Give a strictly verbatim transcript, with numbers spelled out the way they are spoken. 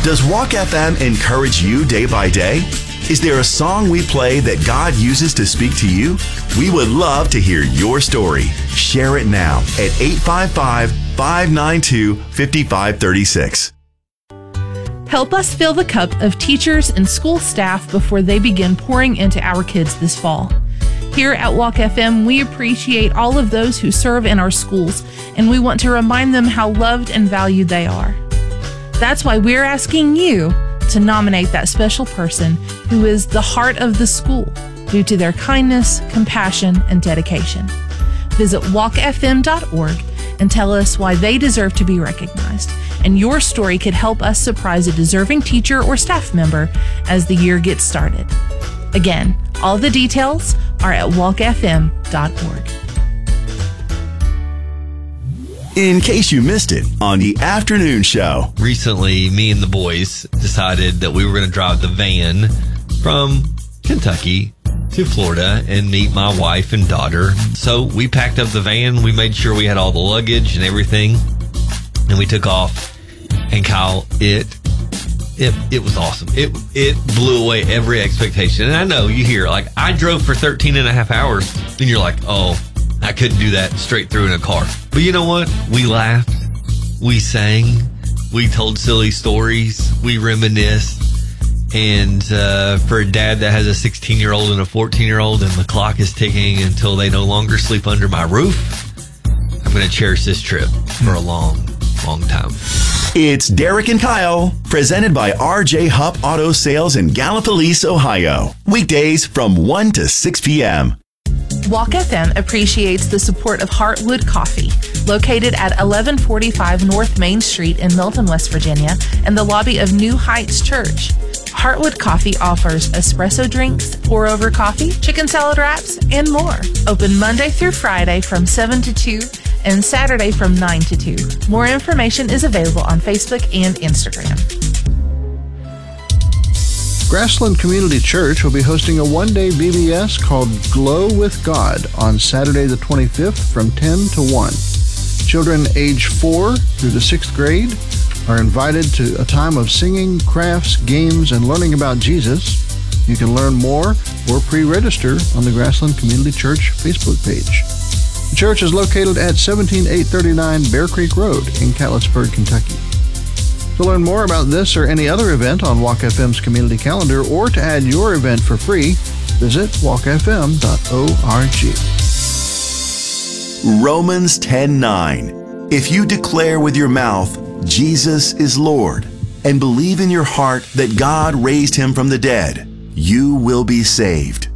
Does Walk F M encourage you day by day? Is there a song we play that God uses to speak to you? We would love to hear your story. Share it now at eight five five, five nine two, five five three six. Help us fill the cup of teachers and school staff before they begin pouring into our kids this fall. Here at Walk F M, we appreciate all of those who serve in our schools, and we want to remind them how loved and valued they are. That's why we're asking you to nominate that special person who is the heart of the school due to their kindness, compassion, and dedication. Visit walk f m dot org and tell us why they deserve to be recognized, and your story could help us surprise a deserving teacher or staff member as the year gets started. Again, all the details are at walk f m dot org. In case you missed it on the afternoon show. Recently, me and the boys decided that we were going to drive the van from Kentucky to Florida and meet my wife and daughter. So we packed up the van. We made sure we had all the luggage and everything. And we took off. And Kyle, it it it was awesome. It it blew away every expectation. And I know you hear, like, I drove for thirteen and a half hours. And you're like, oh, I couldn't do that straight through in a car. But you know what? We laughed. We sang. We told silly stories. We reminisced. And uh, for a dad that has a sixteen-year-old and a fourteen-year-old and the clock is ticking until they no longer sleep under my roof, I'm going to cherish this trip for a long, long time. It's Derek and Kyle, presented by R J Hupp Auto Sales in Gallipolis, Ohio. Weekdays from one to six p.m. Walk F M appreciates the support of Heartwood Coffee, located at eleven forty-five North Main Street in Milton, West Virginia, and the lobby of New Heights Church. Heartwood Coffee offers espresso drinks, pour-over coffee, chicken salad wraps, and more. Open Monday through Friday from seven to two and Saturday from nine to two. More information is available on Facebook and Instagram. Grassland Community Church will be hosting a one-day V B S called Glow with God on Saturday the twenty-fifth from ten to one. Children age four through the sixth grade are invited to a time of singing, crafts, games, and learning about Jesus. You can learn more or pre-register on the Grassland Community Church Facebook page. The church is located at seventeen eight thirty-nine Bear Creek Road in Catlettsburg, Kentucky. To learn more about this or any other event on Walk F M's community calendar, or to add your event for free, visit walk f m dot org. Romans ten nine. If you declare with your mouth, Jesus is Lord, and believe in your heart that God raised him from the dead, you will be saved.